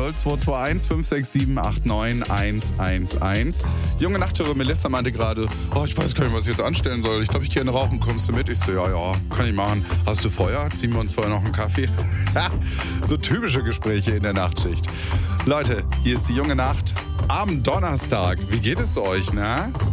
0221 567 89 111. Junge Nachthörer Melissa meinte gerade, ich weiß gar nicht, was ich jetzt anstellen soll. Ich glaube, ich gehe gerne rauchen. Kommst du mit? Ich so, ja, kann ich machen. Hast du Feuer? Ziehen wir uns vorher noch einen Kaffee? So typische Gespräche in der Nachtschicht. Leute, hier ist die junge Nacht am Donnerstag. Wie geht es euch, ne?